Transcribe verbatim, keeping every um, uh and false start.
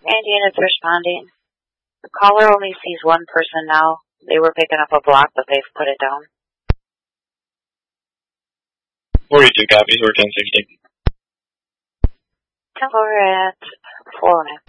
Randy units responding. The caller only sees one person now. They were picking up a block, but they've put it down. forty-two copies, we're ten sixty. ten four at four oh nine.